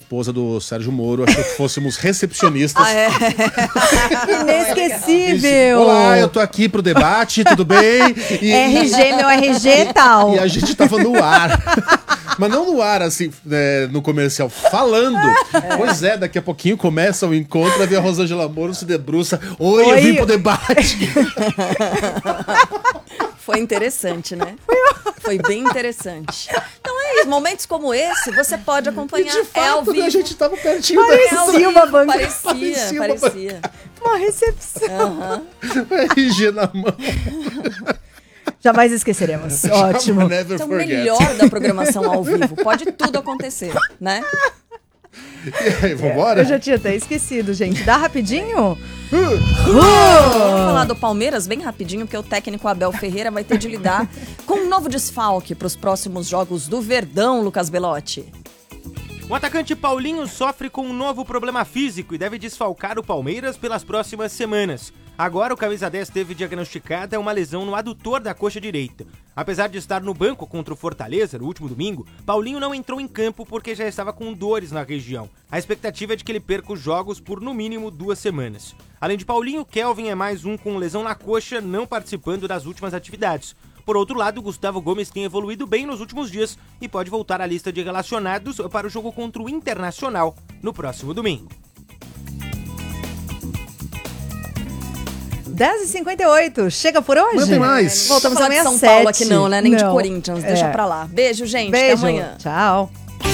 esposa do Sérgio Moro achou que fôssemos recepcionistas. Inesquecível! Olá, eu tô aqui pro debate, tudo bem? RG, meu RG e tal. E a gente tava no ar. Mas não no ar, assim, no comercial, falando. Pois é, daqui a pouquinho começa o encontro, aí a Rosângela Moro se debruça. Oi, eu vim pro debate. Foi interessante, né? Foi bem interessante. Então é isso, momentos como esse, você pode acompanhar. E de fato, ao vivo. A gente tava pertinho Parecia uma banca. Parecia. Uma recepção. RG na mão. Jamais esqueceremos. Ótimo. Então, o melhor da programação ao vivo. Pode tudo acontecer, né? E aí, vambora? Eu já tinha até esquecido, gente. Dá rapidinho? Vamos falar do Palmeiras bem rapidinho, porque o técnico Abel Ferreira vai ter de lidar com um novo desfalque para os próximos jogos do Verdão, Lucas Belotti. O atacante Paulinho sofre com um novo problema físico e deve desfalcar o Palmeiras pelas próximas semanas. Agora, o camisa 10 teve diagnosticada uma lesão no adutor da coxa direita. Apesar de estar no banco contra o Fortaleza no último domingo, Paulinho não entrou em campo porque já estava com dores na região. A expectativa é de que ele perca os jogos por no mínimo 2 semanas. Além de Paulinho, Kelvin é mais um com lesão na coxa, não participando das últimas atividades. Por outro lado, Gustavo Gomes tem evoluído bem nos últimos dias e pode voltar à lista de relacionados para o jogo contra o Internacional no próximo domingo. 10h58, chega por hoje? Não tem mais. Voltamos Não amanhã de às São Paulo 7. aqui não, né? Nem de Não. Corinthians, deixa pra lá. Beijo, gente. Até Beijo. amanhã. Tchau.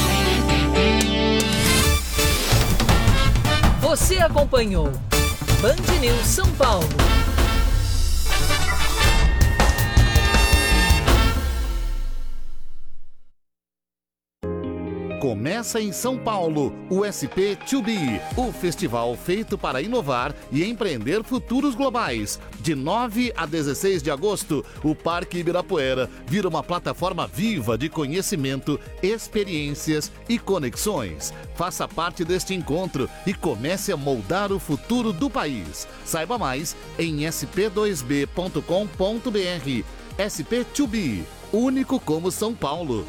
Você acompanhou Band News São Paulo. Começa em São Paulo, o SP2B, o festival feito para inovar e empreender futuros globais. De 9 a 16 de agosto, o Parque Ibirapuera vira uma plataforma viva de conhecimento, experiências e conexões. Faça parte deste encontro e comece a moldar o futuro do país. Saiba mais em sp2b.com.br. SP2B, único como São Paulo.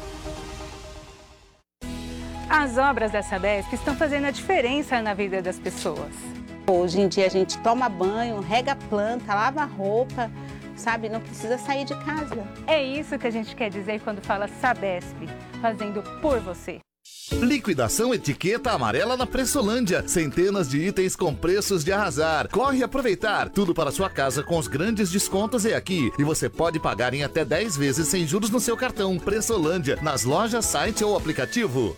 As obras da Sabesp estão fazendo a diferença na vida das pessoas. Hoje em dia a gente toma banho, rega a planta, lava a roupa, sabe? Não precisa sair de casa. É isso que a gente quer dizer quando fala Sabesp, fazendo por você. Liquidação etiqueta amarela na Pressolândia. Centenas de itens com preços de arrasar. Corre aproveitar. Tudo para sua casa com os grandes descontos é aqui. E você pode pagar em até 10 vezes sem juros no seu cartão. Pressolândia, nas lojas, site ou aplicativo.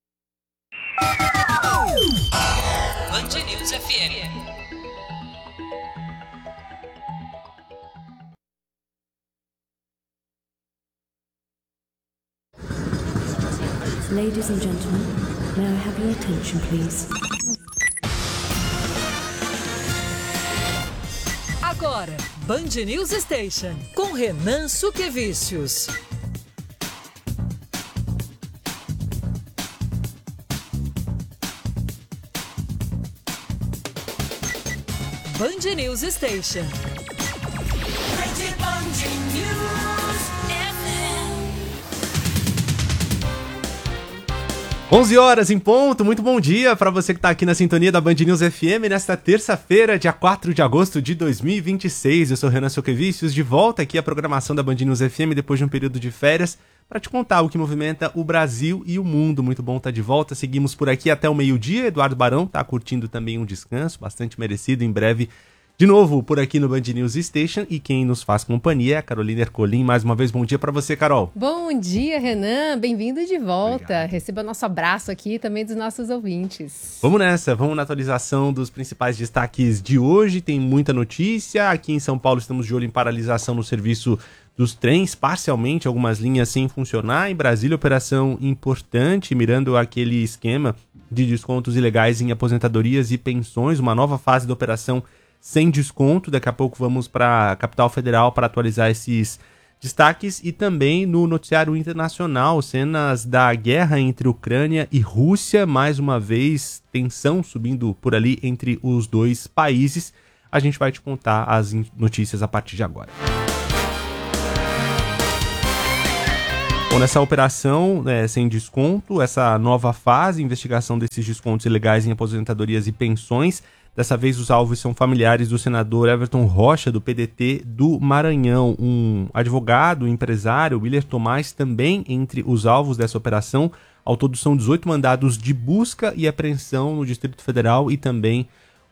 Band News FM. Ladies and gentlemen, may I have your attention, please? Agora, Band News Station, com Renan Suquevicius. Band News Station. 11 horas em ponto, muito bom dia para você que está aqui na sintonia da Band News FM nesta terça-feira, dia 4 de agosto de 2026. Eu sou Renan Suquevicius, de volta aqui à programação da Band News FM depois de um período de férias para te contar o que movimenta o Brasil e o mundo. Muito bom estar de volta, seguimos por aqui até o meio-dia. Eduardo Barão está curtindo também um descanso, bastante merecido, em breve de novo por aqui no Band News Station, e quem nos faz companhia é a Carolina Ercolim. Mais uma vez, bom dia para você, Carol. Bom dia, Renan. Bem-vindo de volta. Obrigado. Receba nosso abraço aqui e também dos nossos ouvintes. Vamos nessa, vamos na atualização dos principais destaques de hoje. Tem muita notícia. Aqui em São Paulo estamos de olho em paralisação no serviço dos trens, parcialmente, algumas linhas sem funcionar. Em Brasília, operação importante, mirando aquele esquema de descontos ilegais em aposentadorias e pensões, uma nova fase da operação sem desconto. Daqui a pouco vamos para a capital federal para atualizar esses destaques. E também no noticiário internacional, cenas da guerra entre Ucrânia e Rússia, mais uma vez tensão subindo por ali entre os dois países. A gente vai te contar as notícias a partir de agora. Bom, nessa operação sem desconto, essa nova fase, investigação desses descontos ilegais em aposentadorias e pensões. Dessa vez os alvos são familiares do senador Everton Rocha, do PDT do Maranhão. Um advogado, empresário, Willer Tomás, também entre os alvos dessa operação. Ao todo são 18 mandados de busca e apreensão no Distrito Federal e também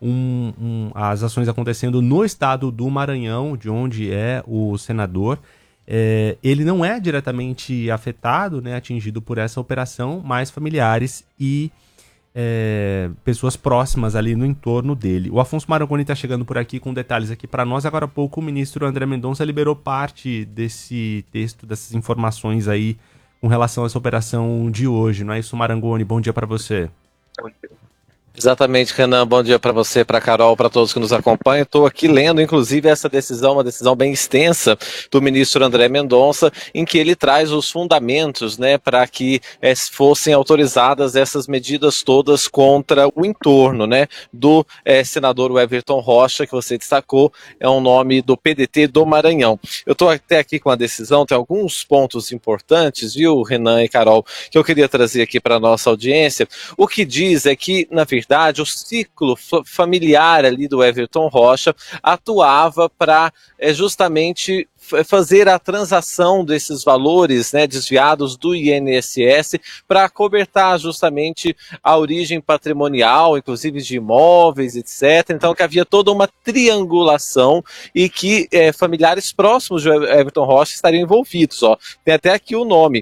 as ações acontecendo no estado do Maranhão, de onde é o senador. Ele não é diretamente afetado, né, atingido por essa operação, mas familiares e pessoas próximas ali no entorno dele. O Afonso Marangoni está chegando por aqui com detalhes aqui para nós. Agora há pouco o ministro André Mendonça liberou parte desse texto, dessas informações aí com relação a essa operação de hoje. Não é isso, Marangoni? Bom dia para você. Exatamente, Renan. Bom dia para você, para a Carol, para todos que nos acompanham. Estou aqui lendo, inclusive, essa decisão, uma decisão bem extensa do ministro André Mendonça, em que ele traz os fundamentos, né, para que fossem autorizadas essas medidas todas contra o entorno, né, do senador Everton Rocha, que você destacou, é um nome do PDT do Maranhão. Eu estou até aqui com a decisão, tem alguns pontos importantes, viu, Renan e Carol, que eu queria trazer aqui para a nossa audiência. O que diz é que, na verdade, o ciclo familiar ali do Everton Rocha atuava para justamente fazer a transação desses valores, né, desviados do INSS para cobertar justamente a origem patrimonial, inclusive de imóveis, etc. Então que havia toda uma triangulação e que familiares próximos de Everton Rocha estariam envolvidos. Ó. Tem até aqui o nome.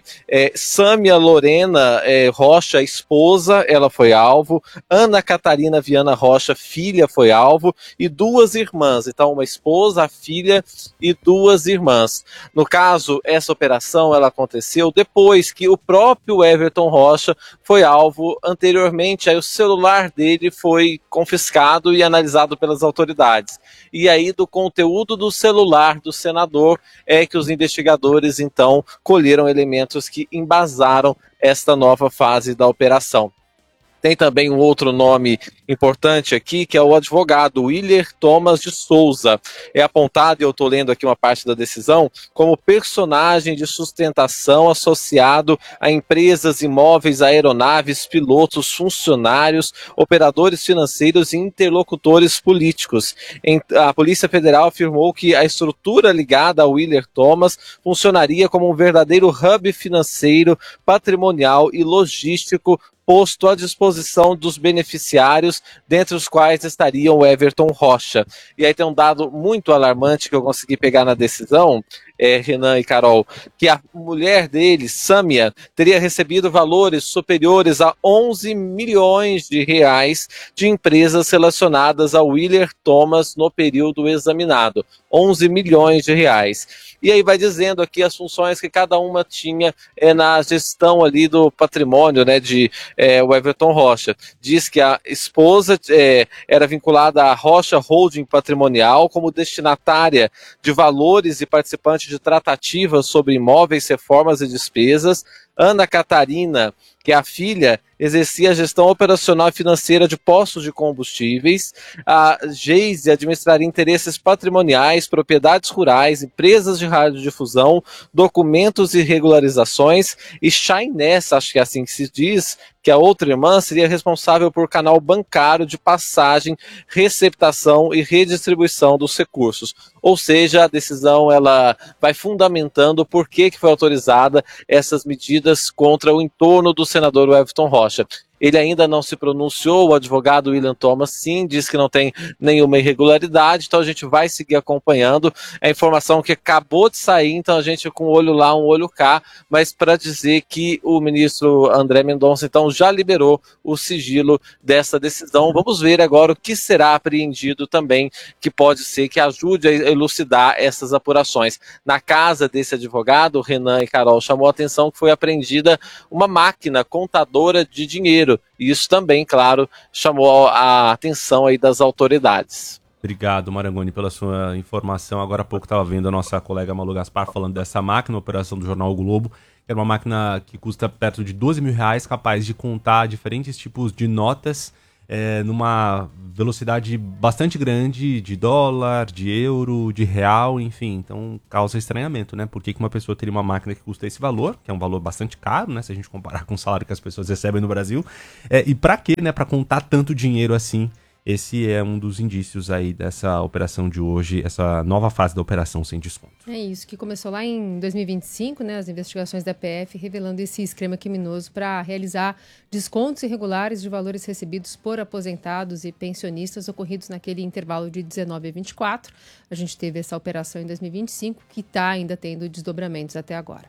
Sâmia Lorena Rocha, esposa, ela foi alvo. Ana Catarina Viana Rocha, filha, foi alvo. E 2 irmãs. Então uma esposa, a filha e 2 irmãs. No caso, essa operação ela aconteceu depois que o próprio Everton Rocha foi alvo anteriormente, aí o celular dele foi confiscado e analisado pelas autoridades. E aí do conteúdo do celular do senador é que os investigadores então colheram elementos que embasaram esta nova fase da operação. Tem também um outro nome importante aqui, que é o advogado Willer Thomas de Souza. É apontado, e eu estou lendo aqui uma parte da decisão, como personagem de sustentação associado a empresas, imóveis, aeronaves, pilotos, funcionários, operadores financeiros e interlocutores políticos. A Polícia Federal afirmou que a estrutura ligada a Willer Thomas funcionaria como um verdadeiro hub financeiro, patrimonial e logístico posto à disposição dos beneficiários, dentre os quais estariam o Everton Rocha. E aí tem um dado muito alarmante que eu consegui pegar na decisão, Renan e Carol, que a mulher dele, Sâmia, teria recebido valores superiores a 11 milhões de reais de empresas relacionadas ao Willer Thomas no período examinado. 11 milhões de reais. E aí vai dizendo aqui as funções que cada uma tinha na gestão ali do patrimônio, né, de o Everton Rocha. Diz que a esposa era vinculada à Rocha Holding Patrimonial como destinatária de valores e participante de tratativas sobre imóveis, reformas e despesas. Ana Catarina, que é a filha, exercia a gestão operacional e financeira de postos de combustíveis. A Geise administraria interesses patrimoniais, propriedades rurais, empresas de radiodifusão, documentos e regularizações. E Chainés, acho que é assim que se diz, que a outra irmã seria responsável por canal bancário de passagem, receptação e redistribuição dos recursos. Ou seja, a decisão ela vai fundamentando por que foi autorizada essas medidas contra o entorno do senador Everton Rocha. Ele ainda não se pronunciou, o advogado William Thomas sim, diz que não tem nenhuma irregularidade, então a gente vai seguir acompanhando. A informação que acabou de sair, então a gente com um olho lá, um olho cá, mas para dizer que o ministro André Mendonça então já liberou o sigilo dessa decisão. Vamos ver agora o que será apreendido também, que pode ser que ajude a elucidar essas apurações. Na casa desse advogado, Renan e Carol, chamou a atenção que foi apreendida uma máquina contadora de dinheiro. E isso também, claro, chamou a atenção aí das autoridades. Obrigado, Marangoni, pela sua informação. Agora há pouco estava vendo a nossa colega Malu Gaspar falando dessa máquina, operação do jornal o Globo, que era uma máquina que custa perto de 12 mil reais, capaz de contar diferentes tipos de notas numa velocidade bastante grande de dólar, de euro, de real, enfim. Então causa estranhamento, né? Por que uma pessoa teria uma máquina que custa esse valor, que é um valor bastante caro, né? Se a gente comparar com o salário que as pessoas recebem no Brasil. E pra quê, né? Pra contar tanto dinheiro assim. Esse é um dos indícios aí dessa operação de hoje, essa nova fase da operação sem desconto. É isso, que começou lá em 2025, né, as investigações da PF revelando esse esquema criminoso para realizar descontos irregulares de valores recebidos por aposentados e pensionistas ocorridos naquele intervalo de 19 a 24. A gente teve essa operação em 2025, que está ainda tendo desdobramentos até agora.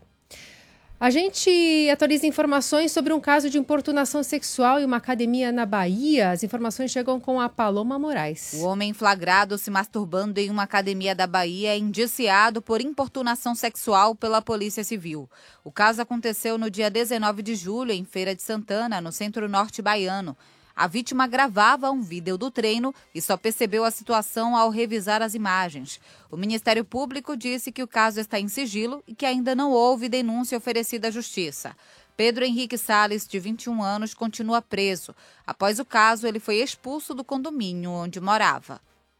A gente atualiza informações sobre um caso de importunação sexual em uma academia na Bahia. As informações chegam com a Paloma Moraes. O homem flagrado se masturbando em uma academia da Bahia é indiciado por importunação sexual pela Polícia Civil. O caso aconteceu no dia 19 de julho, em Feira de Santana, no centro-norte baiano. A vítima gravava um vídeo do treino e só percebeu a situação ao revisar as imagens. O Ministério Público disse que o caso está em sigilo e que ainda não houve denúncia oferecida à Justiça. Pedro Henrique Salles, de 21 anos, continua preso. Após o caso, ele foi expulso do condomínio onde morava.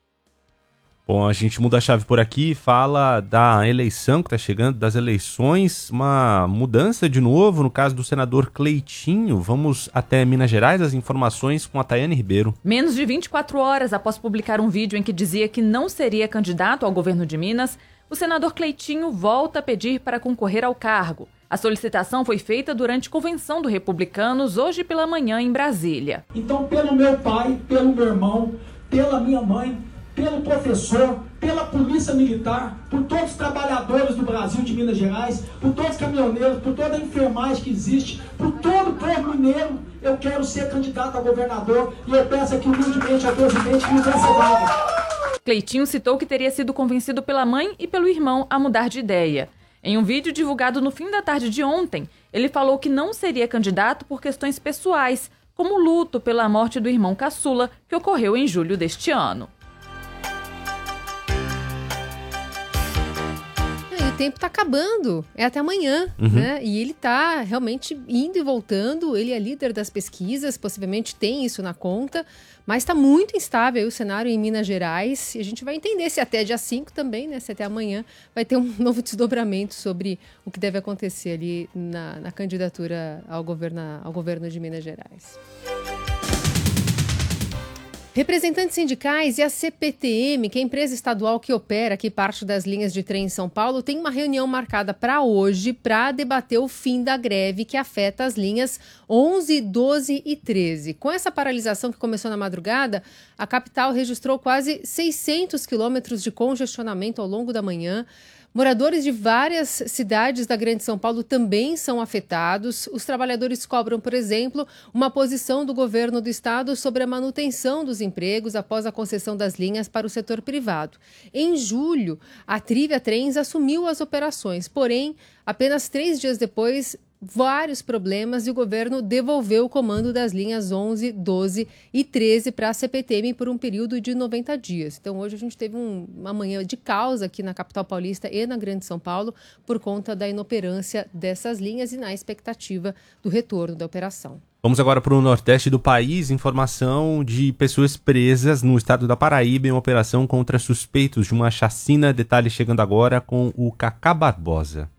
Bom, a gente muda a chave por aqui e fala da eleição que está chegando, das eleições, uma mudança de novo no caso do senador Cleitinho. Vamos até Minas Gerais, as informações com a Tayane Ribeiro. Menos de 24 horas após publicar um vídeo em que dizia que não seria candidato ao governo de Minas, o senador Cleitinho volta a pedir para concorrer ao cargo. A solicitação foi feita durante convenção do Republicanos hoje pela manhã em Brasília. Então, pelo meu pai, pelo meu irmão, pela minha mãe, pelo professor, pela polícia militar, por todos os trabalhadores do Brasil, de Minas Gerais, por todos os caminhoneiros, por toda a enfermagem que existe, por todo o povo mineiro, eu quero ser candidato a governador e eu peço aqui humildemente ao presidente que me dê essa vaga. Cleitinho citou que teria sido convencido pela mãe e pelo irmão a mudar de ideia. Em um vídeo divulgado no fim da tarde de ontem, ele falou que não seria candidato por questões pessoais, como luto pela morte do irmão caçula, que ocorreu em julho deste ano. O tempo está acabando, é até amanhã, né? E ele está realmente indo e voltando, ele é líder das pesquisas, possivelmente tem isso na conta, mas está muito instável aí o cenário em Minas Gerais, e a gente vai entender se até dia 5 também, né? Se até amanhã vai ter um novo desdobramento sobre o que deve acontecer ali na candidatura ao governo de Minas Gerais. Representantes sindicais e a CPTM, que é a empresa estadual que opera aqui parte das linhas de trem em São Paulo, tem uma reunião marcada para hoje para debater o fim da greve que afeta as linhas 11, 12 e 13. Com essa paralisação que começou na madrugada, a capital registrou quase 600 quilômetros de congestionamento ao longo da manhã. Moradores de várias cidades da Grande São Paulo também são afetados. Os trabalhadores cobram, por exemplo, uma posição do governo do estado sobre a manutenção dos empregos após a concessão das linhas para o setor privado. Em julho, a Trivia Trens assumiu as operações, porém, apenas 3 dias depois, vários problemas e o governo devolveu o comando das linhas 11, 12 e 13 para a CPTM por um período de 90 dias. Então, hoje a gente teve uma manhã de caos aqui na capital paulista e na Grande São Paulo por conta da inoperância dessas linhas e na expectativa do retorno da operação. Vamos agora para o nordeste do país, informação de pessoas presas no estado da Paraíba em uma operação contra suspeitos de uma chacina. Detalhes chegando agora com o Cacá Barbosa.